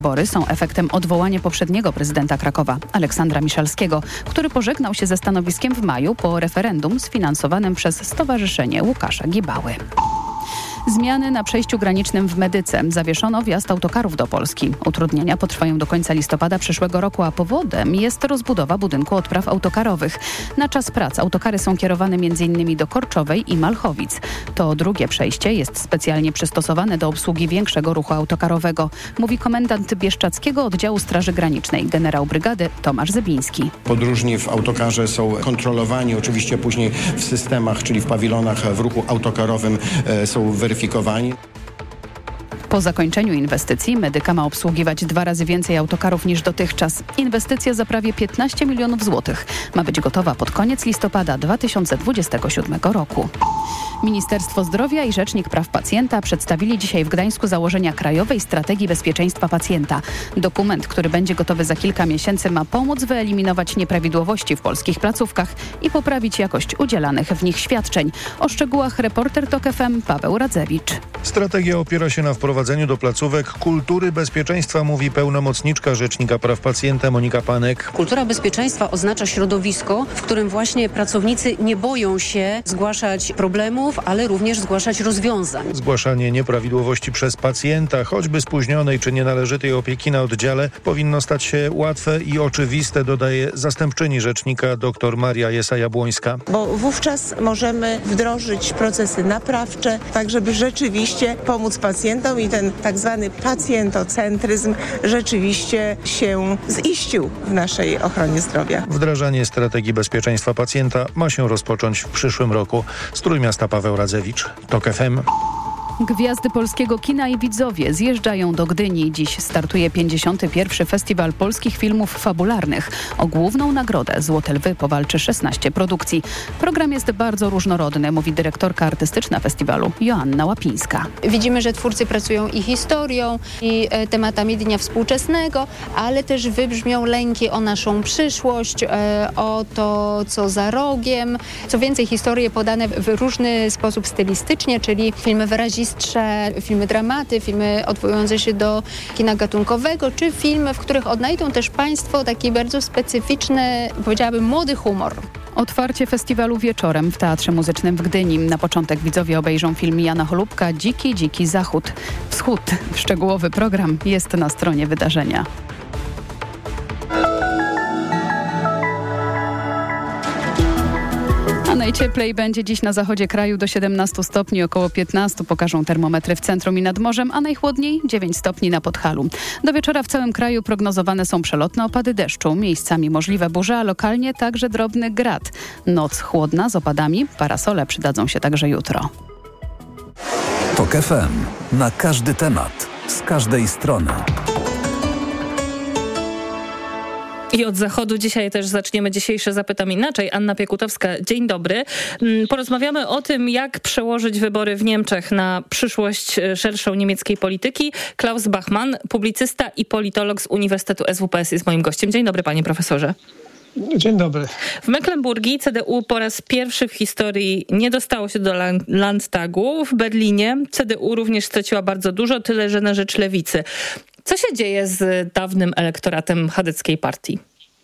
Wybory są efektem odwołania poprzedniego prezydenta Krakowa, Aleksandra Miszalskiego, który pożegnał się ze stanowiskiem w maju po referendum sfinansowanym przez Stowarzyszenie Łukasza Gibały. Zmiany na przejściu granicznym w Medyce. Zawieszono wjazd autokarów do Polski. Utrudnienia potrwają do końca listopada przyszłego roku, a powodem jest rozbudowa budynku odpraw autokarowych. Na czas prac autokary są kierowane m.in. do Korczowej i Malchowic. To drugie przejście jest specjalnie przystosowane do obsługi większego ruchu autokarowego, mówi komendant Bieszczadzkiego Oddziału Straży Granicznej, generał brygady Tomasz Zybiński. Podróżni w autokarze są kontrolowani, oczywiście później w systemach, czyli w pawilonach w ruchu autokarowym są weryfikowani. Po zakończeniu inwestycji Medyka ma obsługiwać 2 razy więcej autokarów niż dotychczas. Inwestycja za prawie 15 milionów złotych ma być gotowa pod koniec listopada 2027 roku. Ministerstwo Zdrowia i Rzecznik Praw Pacjenta przedstawili dzisiaj w Gdańsku założenia Krajowej Strategii Bezpieczeństwa Pacjenta. Dokument, który będzie gotowy za kilka miesięcy, ma pomóc wyeliminować nieprawidłowości w polskich placówkach i poprawić jakość udzielanych w nich świadczeń. O szczegółach reporter TOK FM Paweł Radzewicz. Strategia opiera się na wprowadzeniu do placówek kultury bezpieczeństwa, mówi pełnomocniczka Rzecznika Praw Pacjenta Monika Panek. Kultura bezpieczeństwa oznacza środowisko, w którym właśnie pracownicy nie boją się zgłaszać problemów, ale również zgłaszać rozwiązań. Zgłaszanie nieprawidłowości przez pacjenta, choćby spóźnionej czy nienależytej opieki na oddziale, powinno stać się łatwe i oczywiste, dodaje zastępczyni rzecznika dr Maria Jesa-Jabłońska. Bo wówczas możemy wdrożyć procesy naprawcze, tak żeby rzeczywiście pomóc pacjentom i ten tak zwany pacjentocentryzm rzeczywiście się ziścił w naszej ochronie zdrowia. Wdrażanie strategii bezpieczeństwa pacjenta ma się rozpocząć w przyszłym roku. Z Trójmiasta Paweł Radzewicz, TOK FM. Gwiazdy polskiego kina i widzowie zjeżdżają do Gdyni. Dziś startuje 51. Festiwal Polskich Filmów Fabularnych. O główną nagrodę Złote Lwy powalczy 16 produkcji. Program jest bardzo różnorodny, mówi dyrektorka artystyczna festiwalu Joanna Łapińska. Widzimy, że twórcy pracują i historią, i tematami dnia współczesnego, ale też wybrzmią lęki o naszą przyszłość, o to, co za rogiem. Co więcej, historie podane w różny sposób stylistycznie, czyli filmy wyrazistsze, filmy dramaty, filmy odwołujące się do kina gatunkowego, czy filmy, w których odnajdą też Państwo taki bardzo specyficzny, powiedziałabym, młody humor. Otwarcie festiwalu wieczorem w Teatrze Muzycznym w Gdyni. Na początek widzowie obejrzą film Jana Holubka Dziki, dziki zachód. Wschód. Szczegółowy program jest na stronie wydarzenia. A najcieplej będzie dziś na zachodzie kraju do 17 stopni, około 15 pokażą termometry w centrum i nad morzem, a najchłodniej 9 stopni na Podhalu. Do wieczora w całym kraju prognozowane są przelotne opady deszczu, miejscami możliwe burze, a lokalnie także drobny grad. Noc chłodna z opadami, parasole przydadzą się także jutro. TOK FM. Na każdy temat, z każdej strony. I od zachodu dzisiaj też zaczniemy dzisiejsze Zapytam Inaczej. Anna Piekutowska, dzień dobry. Porozmawiamy o tym, jak przełożyć wybory w Niemczech na przyszłość szerszą niemieckiej polityki. Klaus Bachmann, publicysta i politolog z Uniwersytetu SWPS jest moim gościem. Dzień dobry, panie profesorze. Dzień dobry. W Mecklenburgii CDU po raz pierwszy w historii nie dostało się do Landtagu. W Berlinie CDU również straciła bardzo dużo, tyle że na rzecz lewicy. Co się dzieje z dawnym elektoratem chadeckiej partii?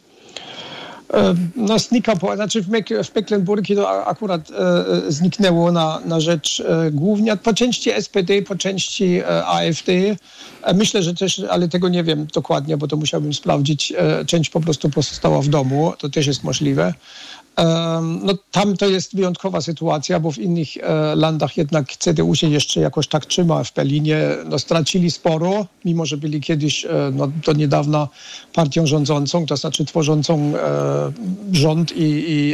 No znika, znaczy w Mecklenburgii to akurat zniknęło na rzecz głównie po części SPD, po części AfD. Myślę, że też, ale tego nie wiem dokładnie, bo to musiałbym sprawdzić. Część po prostu pozostała w domu, to też jest możliwe. No tam to jest wyjątkowa sytuacja, bo w innych landach jednak CDU się jeszcze jakoś tak trzyma. W Berlinie no, stracili sporo, mimo że byli kiedyś no, do niedawna partią rządzącą, to znaczy tworzącą rząd i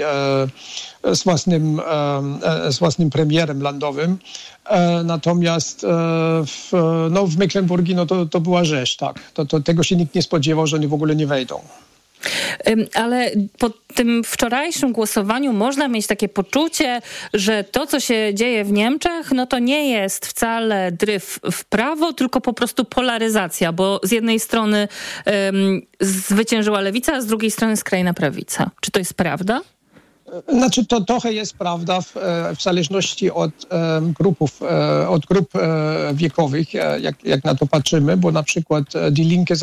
z własnym premierem landowym. Natomiast w Mecklenburgii no, to była rzecz, tak. Tego się nikt nie spodziewał, że oni w ogóle nie wejdą. Ale po tym wczorajszym głosowaniu można mieć takie poczucie, że to, co się dzieje w Niemczech, no to nie jest wcale dryf w prawo, tylko po prostu polaryzacja, bo z jednej strony zwyciężyła lewica, a z drugiej strony skrajna prawica. Czy to jest prawda? Znaczy to trochę jest prawda w zależności od grup wiekowych, jak na to patrzymy, bo na przykład Die Linke